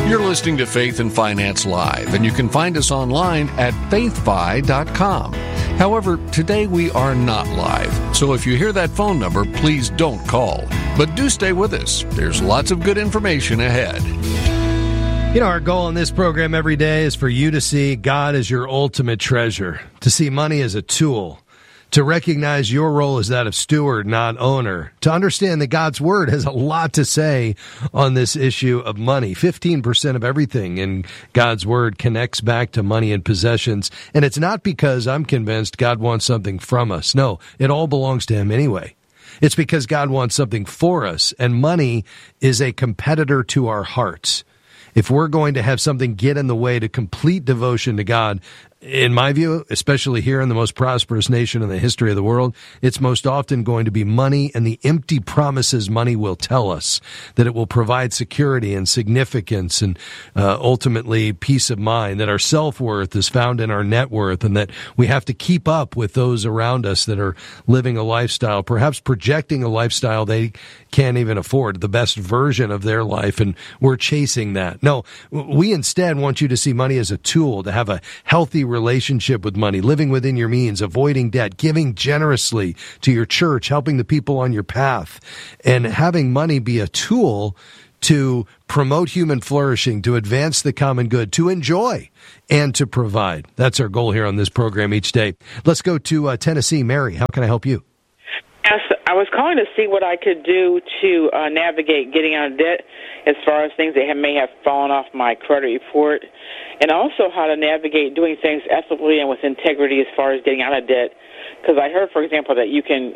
You're listening to Faith and Finance Live, and you can find us online at faithfi.com. However, today we are not live, so if you hear that phone number, please don't call. But do stay with us. There's lots of good information ahead. You know, our goal in this program every day is for you to see God as your ultimate treasure, to see money as a tool, to recognize your role as that of steward, not owner, to understand that God's Word has a lot to say on this issue of money. 15% of everything in God's Word connects back to money and possessions, and it's not because I'm convinced God wants something from us. No, it all belongs to Him anyway. It's because God wants something for us, and money is a competitor to our hearts. If we're going to have something get in the way to complete devotion to God, in my view, especially here in the most prosperous nation in the history of the world, it's most often going to be money and the empty promises money will tell us, that it will provide security and significance and ultimately peace of mind, that our self-worth is found in our net worth, and that we have to keep up with those around us that are living a lifestyle, perhaps projecting a lifestyle they can't even afford, the best version of their life, and we're chasing that. No, we instead want you to see money as a tool, to have a healthy relationship with money, living within your means, avoiding debt, giving generously to your church, helping the people on your path, and having money be a tool to promote human flourishing, to advance the common good, to enjoy, and to provide. That's our goal here on this program each day. Let's go to Tennessee. Mary, how can I help you? Yes, I was calling to see what I could do to navigate getting out of debt as far as things that may have fallen off my credit report, and also how to navigate doing things ethically and with integrity as far as getting out of debt. Because I heard, for example, that you can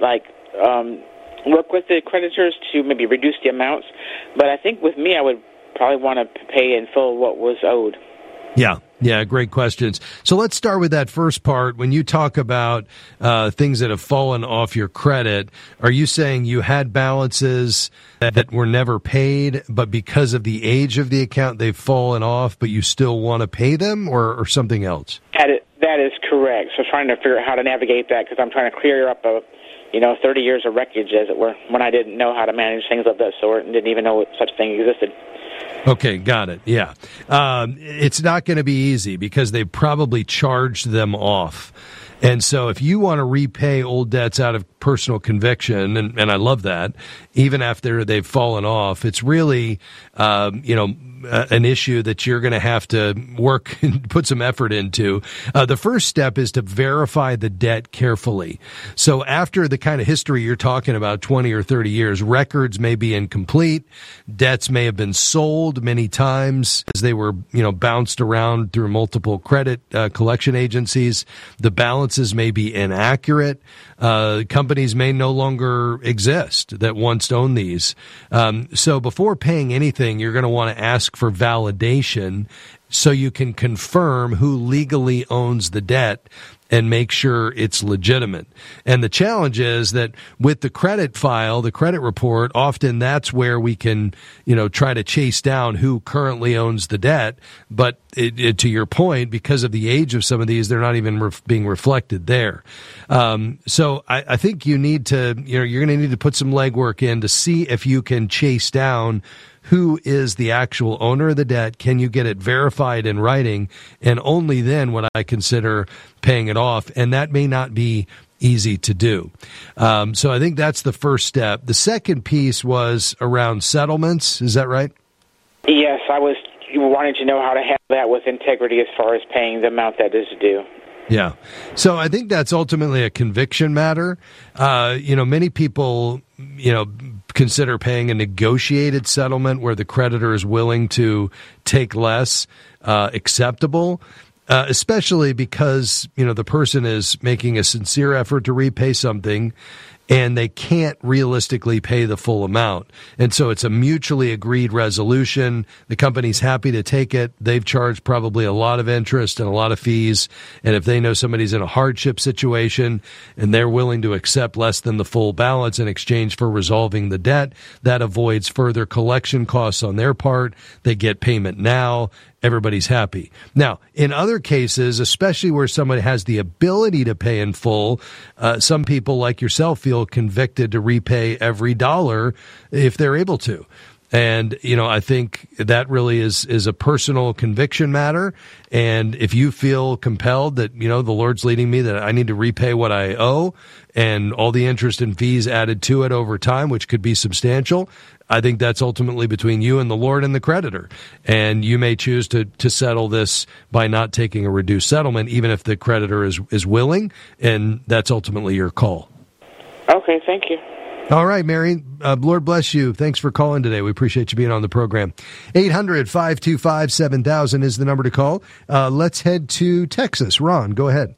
work with the creditors to maybe reduce the amounts, but I think with me I would probably want to pay in full what was owed. Yeah, great questions. So let's start with that first part. When you talk about things that have fallen off your credit, are you saying you had balances that were never paid, but because of the age of the account, they've fallen off, but you still want to pay them, or something else? That is correct. So trying to figure out how to navigate that, because I'm trying to clear up 30 years of wreckage, as it were, when I didn't know how to manage things of that sort and didn't even know such a thing existed. Okay, got it. Yeah. It's not going to be easy because they probably charged them off. And so if you want to repay old debts out of personal conviction, and I love that, even after they've fallen off, it's really, an issue that you're going to have to work and put some effort into. The first step is to verify the debt carefully. So after the kind of history you're talking about, 20 or 30 years, records may be incomplete. Debts may have been sold many times as they were, bounced around through multiple credit collection agencies. The balances may be inaccurate. Companies may no longer exist that once owned these. So before paying anything, you're going to want to ask for validation so you can confirm who legally owns the debt and make sure it's legitimate. And the challenge is that with the credit file, the credit report, often that's where we can, try to chase down who currently owns the debt. But to your point, because of the age of some of these, they're not even being reflected there. So I think you need to, you're going to need to put some legwork in to see if you can chase down who is the actual owner of the debt. Can you get it verified in writing? And only then would I consider paying it off. And that may not be easy to do. So I think that's the first step. The second piece was around settlements. Is that right? Yes, I was wanting to know how to handle that with integrity as far as paying the amount that is due. Yeah. So I think that's ultimately a conviction matter. Many people, consider paying a negotiated settlement where the creditor is willing to take less acceptable, especially because, the person is making a sincere effort to repay something and they can't realistically pay the full amount. And so it's a mutually agreed resolution. The company's happy to take it. They've charged probably a lot of interest and a lot of fees. And if they know somebody's in a hardship situation and they're willing to accept less than the full balance in exchange for resolving the debt, that avoids further collection costs on their part. They get payment now. Everybody's happy. Now, in other cases, especially where somebody has the ability to pay in full, some people like yourself feel convicted to repay every dollar if they're able to. And, I think that really is a personal conviction matter. And if you feel compelled that, the Lord's leading me, that I need to repay what I owe and all the interest and fees added to it over time, which could be substantial, I think that's ultimately between you and the Lord and the creditor. And you may choose to settle this by not taking a reduced settlement, even if the creditor is willing. And that's ultimately your call. Okay, thank you. All right, Mary. Lord bless you. Thanks for calling today. We appreciate you being on the program. 800-525-7000 is the number to call. Let's head to Texas. Ron, go ahead.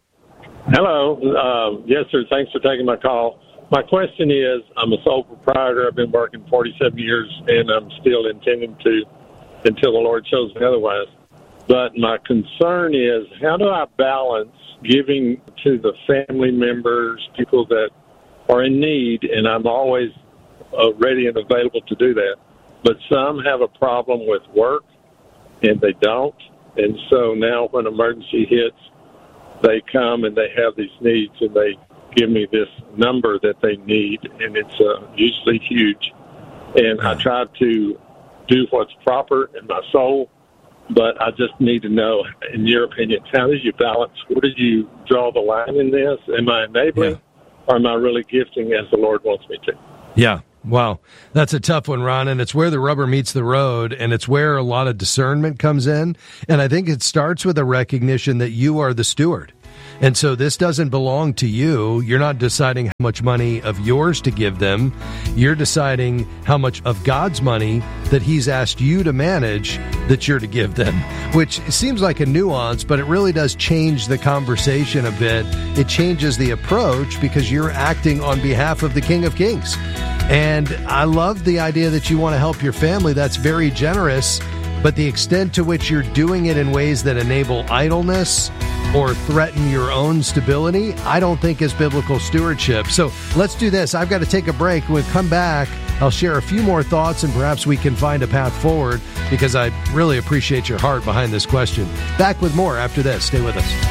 Hello. Yes, sir. Thanks for taking my call. My question is, I'm a sole proprietor. I've been working 47 years, and I'm still intending to until the Lord shows me otherwise. But my concern is, how do I balance giving to the family members, people that are in need, and I'm always ready and available to do that. But some have a problem with work, and they don't. And so now when emergency hits, they come and they have these needs, and they give me this number that they need, and it's usually huge. And I try to do what's proper in my soul, but I just need to know, in your opinion, how do you balance? Where do you draw the line in this? Am I enabling? Yeah. Or am I really gifting as the Lord wants me to? Yeah. Wow. That's a tough one, Ron. And it's where the rubber meets the road, and it's where a lot of discernment comes in. And I think it starts with a recognition that you are the steward. And so this doesn't belong to you. You're not deciding how much money of yours to give them. You're deciding how much of God's money that He's asked you to manage that you're to give them, which seems like a nuance, but it really does change the conversation a bit. It changes the approach because you're acting on behalf of the King of Kings. And I love the idea that you want to help your family. That's very generous. But the extent to which you're doing it in ways that enable idleness or threaten your own stability, I don't think is biblical stewardship. So let's do this. I've got to take a break. When we come back, I'll share a few more thoughts, and perhaps we can find a path forward, because I really appreciate your heart behind this question. Back with more after this. Stay with us.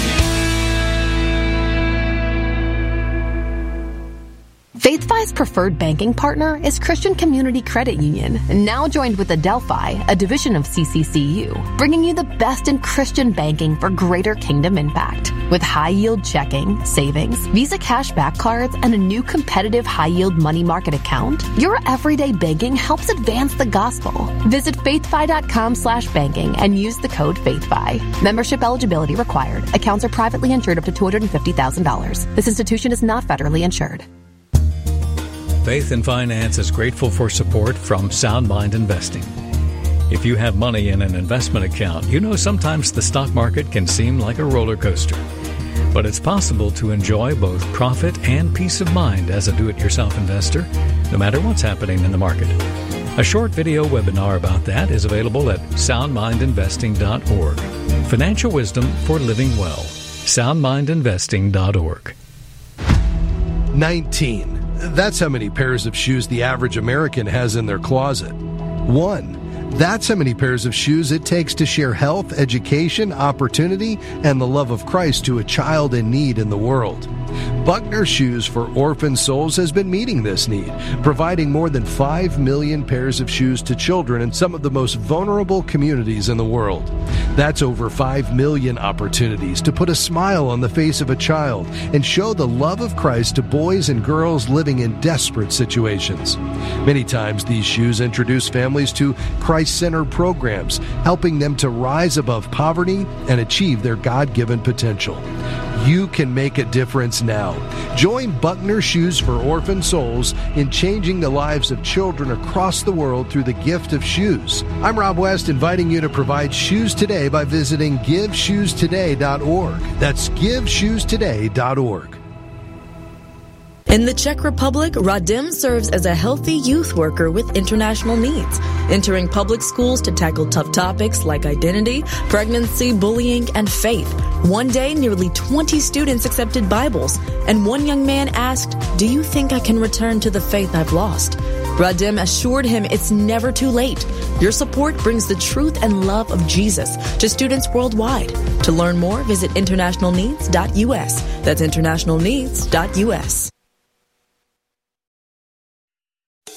FaithFi's preferred banking partner is Christian Community Credit Union, now joined with Adelphi, a division of CCCU, bringing you the best in Christian banking for greater kingdom impact. With high-yield checking, savings, Visa cashback cards, and a new competitive high-yield money market account, your everyday banking helps advance the gospel. Visit faithfi.com/banking and use the code FaithFi. Membership eligibility required. Accounts are privately insured up to $250,000. This institution is not federally insured. Faith and Finance is grateful for support from Sound Mind Investing. If you have money in an investment account, you know sometimes the stock market can seem like a roller coaster. But it's possible to enjoy both profit and peace of mind as a do-it-yourself investor, no matter what's happening in the market. A short video webinar about that is available at soundmindinvesting.org. Financial wisdom for living well. soundmindinvesting.org. 19. That's how many pairs of shoes the average American has in their closet. 1. That's how many pairs of shoes it takes to share health, education, opportunity, and the love of Christ to a child in need in the world. Buckner Shoes for Orphan Souls has been meeting this need, providing more than 5 million pairs of shoes to children in some of the most vulnerable communities in the world. That's over 5 million opportunities to put a smile on the face of a child and show the love of Christ to boys and girls living in desperate situations. Many times these shoes introduce families to Christ-centered programs, helping them to rise above poverty and achieve their God-given potential. You can make a difference now. Join Buckner Shoes for Orphan Souls in changing the lives of children across the world through the gift of shoes. I'm Rob West, inviting you to provide shoes today by visiting GiveShoesToday.org. That's GiveShoesToday.org. In the Czech Republic, Radim serves as a healthy youth worker with international needs, entering public schools to tackle tough topics like identity, pregnancy, bullying, and faith. One day, nearly 20 students accepted Bibles, and one young man asked, "Do you think I can return to the faith I've lost?" Radim assured him it's never too late. Your support brings the truth and love of Jesus to students worldwide. To learn more, visit internationalneeds.us. That's internationalneeds.us.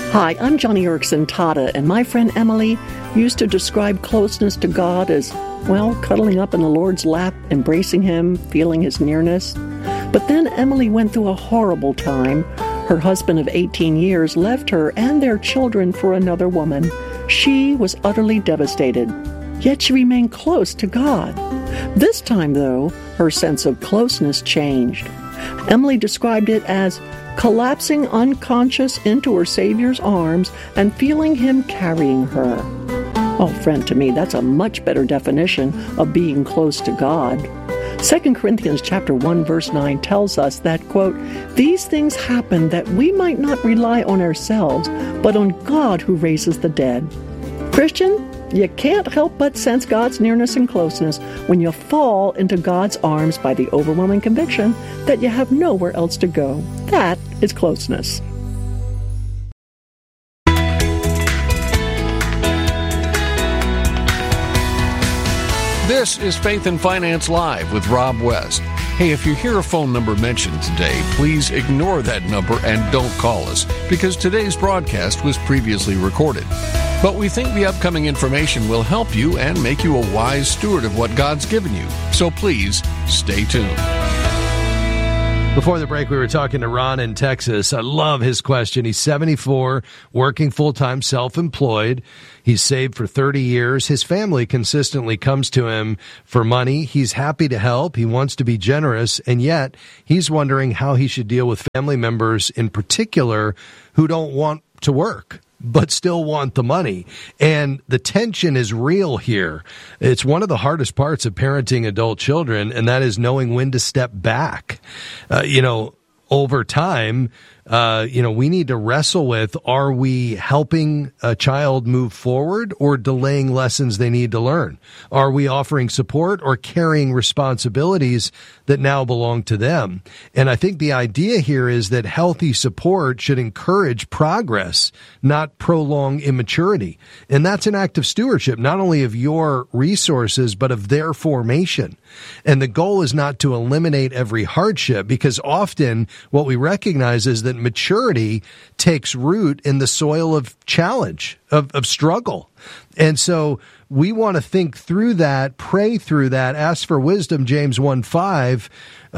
Hi, I'm Johnny Erickson Tata, and my friend Emily used to describe closeness to God as, well, cuddling up in the Lord's lap, embracing Him, feeling His nearness. But then Emily went through a horrible time. Her husband of 18 years left her and their children for another woman. She was utterly devastated, yet she remained close to God. This time, though, her sense of closeness changed. Emily described it as collapsing unconscious into her Savior's arms and feeling Him carrying her. Oh, friend, to me, that's a much better definition of being close to God. 2 Corinthians chapter 1, verse 9 tells us that, quote, "These things happen that we might not rely on ourselves, but on God who raises the dead." Christian, you can't help but sense God's nearness and closeness when you fall into God's arms by the overwhelming conviction that you have nowhere else to go. That is closeness. This is Faith and Finance Live with Rob West. Hey, if you hear a phone number mentioned today, please ignore that number and don't call us, because today's broadcast was previously recorded. But we think the upcoming information will help you and make you a wise steward of what God's given you. So please, stay tuned. Before the break, we were talking to Ron in Texas. I love his question. He's 74, working full-time, self-employed. He's saved for 30 years. His family consistently comes to him for money. He's happy to help. He wants to be generous, and yet he's wondering how he should deal with family members in particular who don't want to work but still want the money. And the tension is real here. It's one of the hardest parts of parenting adult children, and that is knowing when to step back. Over time, we need to wrestle with, are we helping a child move forward or delaying lessons they need to learn? Are we offering support or carrying responsibilities that now belong to them? And I think the idea here is that healthy support should encourage progress, not prolong immaturity. And that's an act of stewardship, not only of your resources, but of their formation. And the goal is not to eliminate every hardship, because often what we recognize is that maturity takes root in the soil of challenge, of struggle. And so we want to think through that, pray through that, ask for wisdom, James 1:5,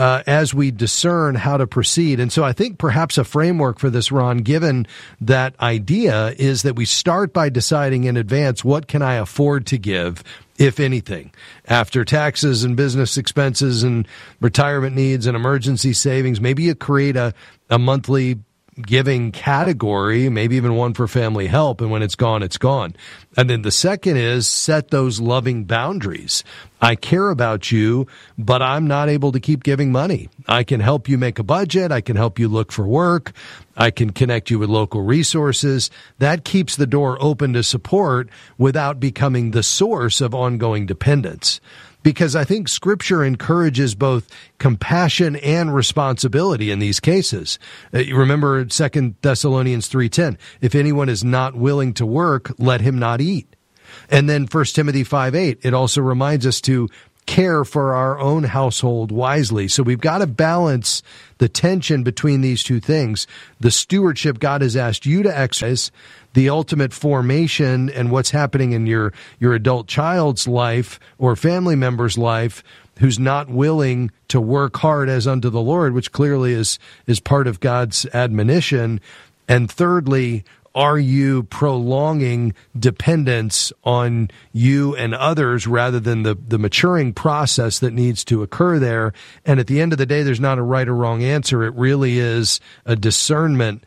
as we discern how to proceed. And so I think perhaps a framework for this, Ron, given that idea, is that we start by deciding in advance, what can I afford to give, if anything, after taxes and business expenses and retirement needs and emergency savings. Maybe you create a monthly giving category, maybe even one for family help, and when it's gone, it's gone. And then the second is set those loving boundaries. I care about you, but I'm not able to keep giving money. I can help you make a budget. I can help you look for work. I can connect you with local resources. That keeps the door open to support without becoming the source of ongoing dependence. Because I think Scripture encourages both compassion and responsibility in these cases. You remember 2 Thessalonians 3:10, if anyone is not willing to work, let him not eat. And then 1 Timothy 5:8, it also reminds us to care for our own household wisely. So we've got to balance the tension between these two things. The stewardship God has asked you to exercise, the ultimate formation and what's happening in your adult child's life or family member's life who's not willing to work hard as unto the Lord, which clearly is part of God's admonition. And thirdly, are you prolonging dependence on you and others rather than the maturing process that needs to occur there? And at the end of the day, there's not a right or wrong answer. It really is a discernment,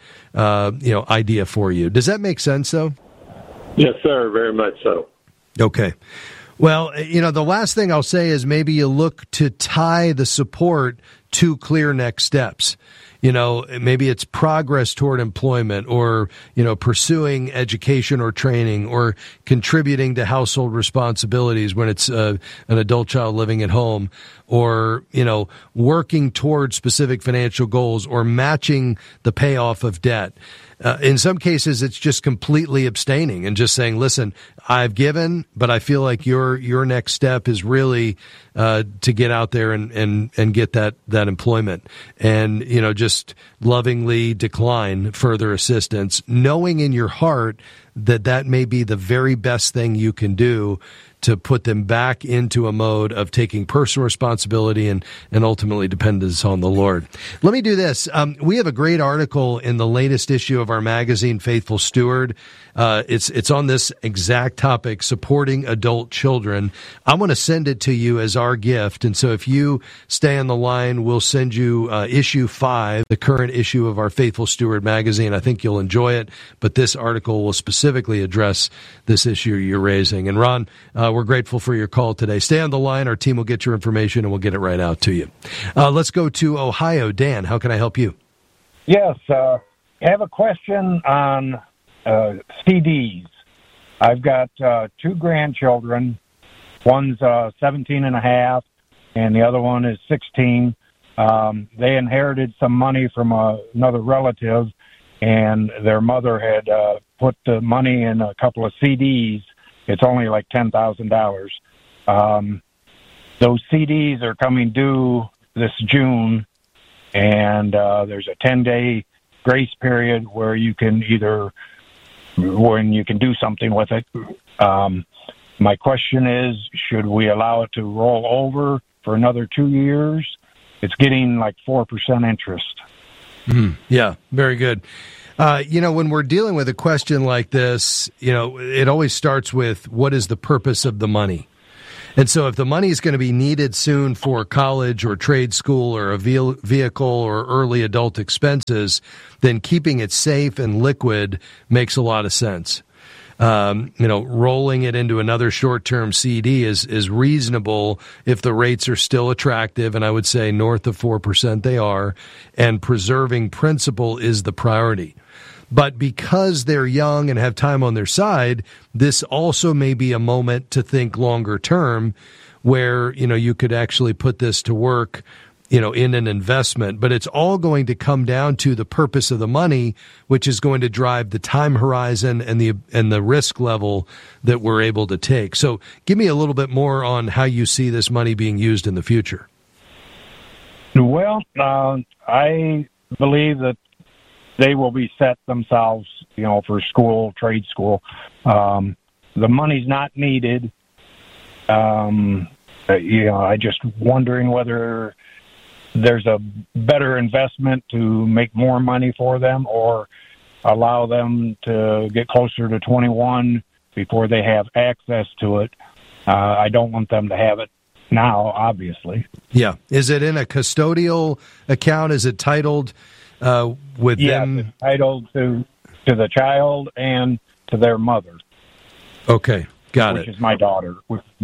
idea for you. Does that make sense, though? Yes, sir. Very much so. Okay. Well, the last thing I'll say is maybe you look to tie the support to clear next steps. Maybe it's progress toward employment or, pursuing education or training or contributing to household responsibilities when it's an adult child living at home or, working toward specific financial goals or matching the payoff of debt. In some cases, it's just completely abstaining and just saying, listen, I've given, but I feel like your next step is really to get out there and get that employment and, just lovingly decline further assistance, knowing in your heart that may be the very best thing you can do to put them back into a mode of taking personal responsibility and ultimately dependence on the Lord. Let me do this. We have a great article in the latest issue of our magazine, Faithful Steward. It's on this exact topic, supporting adult children. I'm going to send it to you as our gift. And so if you stay on the line, we'll send you issue 5, the current issue of our Faithful Steward magazine. I think you'll enjoy it, but this article will specifically address this issue you're raising. And Ron, we're grateful for your call today. Stay on the line. Our team will get your information and we'll get it right out to you. Let's go to Ohio. Dan, how can I help you? Yes, I have a question on CDs. I've got 2 grandchildren. One's 17 and a half, and the other one is 16. They inherited some money from another relative, and their mother had put the money in a couple of CDs. It's only like $10,000. Those CDs are coming due this June, and there's a 10-day grace period where you can do something with it. My question is, should we allow it to roll over for another 2 years? It's getting like 4% interest. Yeah, very good. When we're dealing with a question like this, it always starts with what is the purpose of the money? And so if the money is going to be needed soon for college or trade school or a vehicle or early adult expenses, then keeping it safe and liquid makes a lot of sense. Rolling it into another short-term CD is reasonable if the rates are still attractive, and I would say north of 4% they are, and preserving principal is the priority. But because they're young and have time on their side, this also may be a moment to think longer term where, you could actually put this to work, in an investment. But it's all going to come down to the purpose of the money, which is going to drive the time horizon and the risk level that we're able to take. So give me a little bit more on how you see this money being used in the future. Well, I believe that they will be set themselves, for school, trade school. The money's not needed. I just wondering whether there's a better investment to make more money for them or allow them to get closer to 21 before they have access to it. I don't want them to have it now, obviously. Yeah. Is it in a custodial account? Is it titled with them? It's titled to the child and to their mother. Okay, got it. Which is my daughter.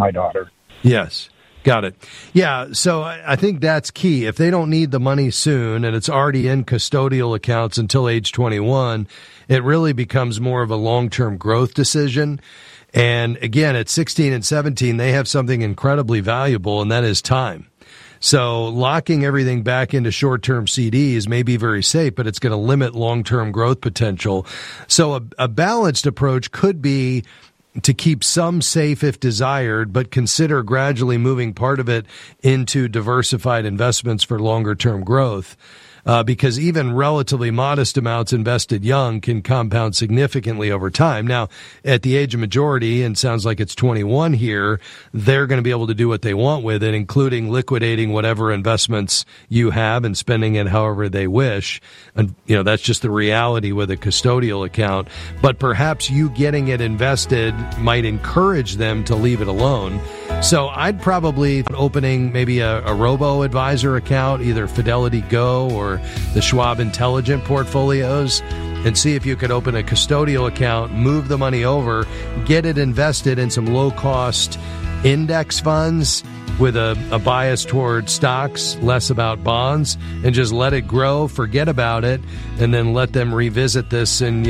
Yes, got it. Yeah, so I think that's key. If they don't need the money soon and it's already in custodial accounts until age 21, it really becomes more of a long-term growth decision. And again, at 16 and 17, they have something incredibly valuable, and that is time. So locking everything back into short-term CDs may be very safe, but it's going to limit long-term growth potential. So a balanced approach could be to keep some safe if desired, but consider gradually moving part of it into diversified investments for longer-term growth. Because even relatively modest amounts invested young can compound significantly over time. Now, at the age of majority, and sounds like it's 21 here, they're going to be able to do what they want with it, including liquidating whatever investments you have and spending it however they wish. And, that's just the reality with a custodial account. But perhaps you getting it invested might encourage them to leave it alone. So I'd probably opening maybe a robo-advisor account, either Fidelity Go or the Schwab Intelligent portfolios, and see if you could open a custodial account, move the money over, get it invested in some low-cost index funds with a bias toward stocks, less about bonds, and just let it grow, forget about it, and then let them revisit this in,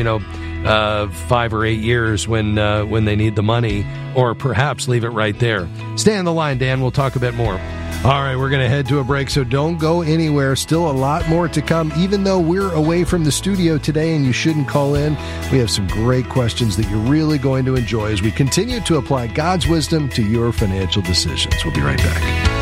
5 or 8 years when they need the money, or perhaps leave it right there. Stay on the line, Dan. We'll talk a bit more. All right, we're going to head to a break, so don't go anywhere. Still a lot more to come. Even though we're away from the studio today and you shouldn't call in, we have some great questions that you're really going to enjoy as we continue to apply God's wisdom to your financial decisions. We'll be right back.